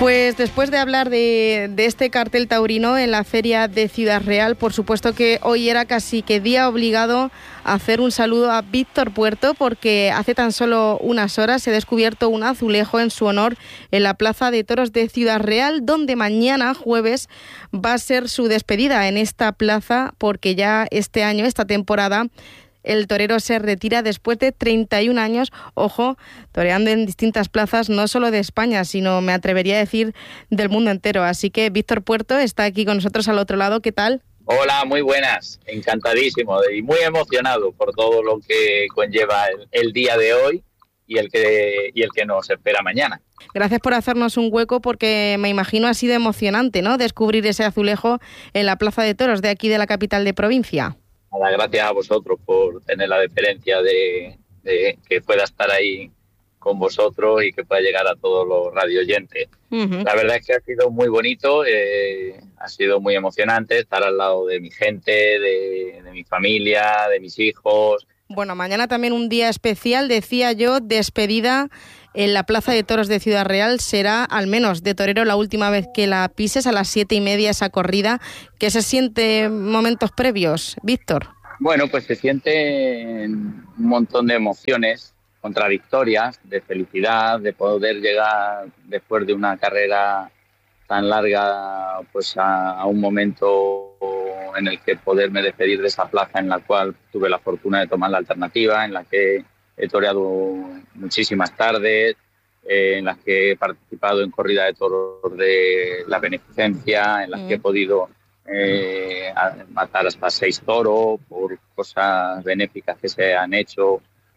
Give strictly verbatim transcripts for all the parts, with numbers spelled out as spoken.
Pues después de hablar de, de este cartel taurino en la feria de Ciudad Real, por supuesto que hoy era casi que día obligado a hacer un saludo a Víctor Puerto, porque hace tan solo unas horas se ha descubierto un azulejo en su honor en la Plaza de Toros de Ciudad Real, donde mañana, jueves, va a ser su despedida en esta plaza, porque ya este año, esta temporada, el torero se retira después de treinta y un años, ojo, toreando en distintas plazas, no solo de España, sino, me atrevería a decir, del mundo entero. Así que Víctor Puerto está aquí con nosotros al otro lado. ¿Qué tal? Hola, muy buenas, encantadísimo y muy emocionado por todo lo que conlleva el, el día de hoy y el que y el que nos espera mañana. Gracias por hacernos un hueco, porque me imagino ha sido emocionante, ¿no?, descubrir ese azulejo en la Plaza de Toros de aquí de la capital de provincia. Nada, gracias a vosotros por tener la deferencia de, de que pueda estar ahí con vosotros y que pueda llegar a todos los radioyentes. Uh-huh. La verdad es que ha sido muy bonito, eh, ha sido muy emocionante estar al lado de mi gente, de, de mi familia, de mis hijos. Bueno, mañana también un día especial, decía yo, despedida en la Plaza de Toros de Ciudad Real. Será, al menos de torero, la última vez que la pises, a las siete y media esa corrida. ¿Qué se siente momentos previos, Víctor? Bueno, pues se sienten un montón de emociones contradictorias, de felicidad, de poder llegar después de una carrera tan larga pues a, a un momento en el que poderme despedir de esa plaza en la cual tuve la fortuna de tomar la alternativa, en la que he toreado muchísimas tardes, eh, en las que he participado en corrida de toros de la beneficencia, en las mm. que he podido eh, matar hasta seis toros por cosas benéficas que se han hecho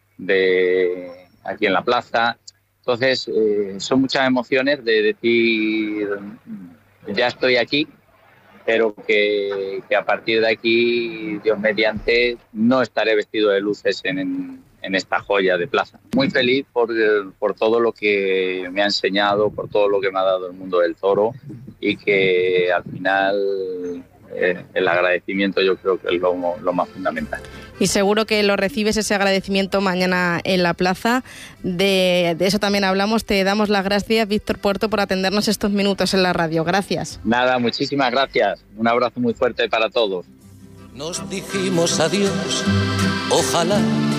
de aquí en la plaza. Entonces, eh, son muchas emociones de decir, ya estoy aquí, pero que, que a partir de aquí, Dios mediante, no estaré vestido de luces en, en, en esta joya de plaza. Muy feliz por, por todo lo que me ha enseñado, por todo lo que me ha dado el mundo del toro, y que al final eh, el agradecimiento yo creo que es lo, lo más fundamental. Y seguro que lo recibes, ese agradecimiento, mañana en la plaza. De, de eso también hablamos. Te damos las gracias, Víctor Puerto, por atendernos estos minutos en la radio. Gracias. Nada, muchísimas gracias. Un abrazo muy fuerte para todos. Nos dijimos adiós, ojalá